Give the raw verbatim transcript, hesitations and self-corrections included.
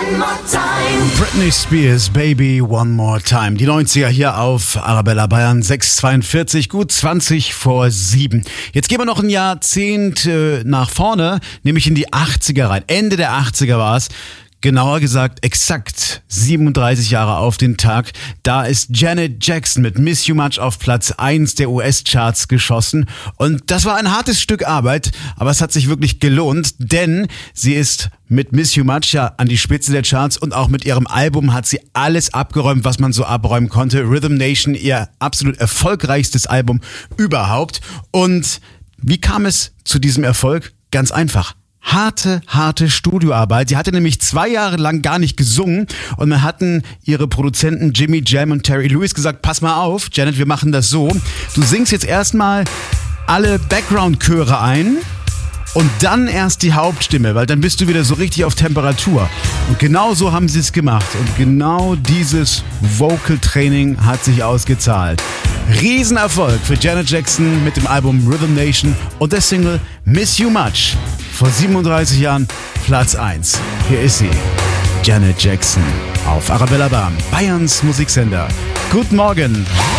Britney Spears, Baby One More Time. Die neunziger hier auf Arabella Bayern, sechs Uhr zweiundvierzig, gut zwanzig vor sieben. Jetzt gehen wir noch ein Jahrzehnt äh, nach vorne, nämlich in die achtziger rein. Ende der achtziger war es. Genauer gesagt, exakt siebenunddreißig Jahre auf den Tag. Da ist Janet Jackson mit Miss You Much auf Platz eins der U S-Charts geschossen. Und das war ein hartes Stück Arbeit, aber es hat sich wirklich gelohnt, denn sie ist mit Miss You Much ja an die Spitze der Charts und auch mit ihrem Album hat sie alles abgeräumt, was man so abräumen konnte. Rhythm Nation, ihr absolut erfolgreichstes Album überhaupt. Und wie kam es zu diesem Erfolg? Ganz einfach. Harte, harte Studioarbeit. Sie hatte nämlich zwei Jahre lang gar nicht gesungen und dann hatten ihre Produzenten Jimmy Jam und Terry Lewis gesagt, pass mal auf, Janet, wir machen das so. Du singst jetzt erstmal alle Background-Chöre ein und dann erst die Hauptstimme, weil dann bist du wieder so richtig auf Temperatur. Und genau so haben sie es gemacht und genau dieses Vocal-Training hat sich ausgezahlt. Riesenerfolg für Janet Jackson mit dem Album Rhythm Nation und der Single Miss You Much. Vor siebenunddreißig Jahren Platz eins. Hier ist sie, Janet Jackson auf Arabella Bayern, Bayerns Musiksender. Guten Morgen.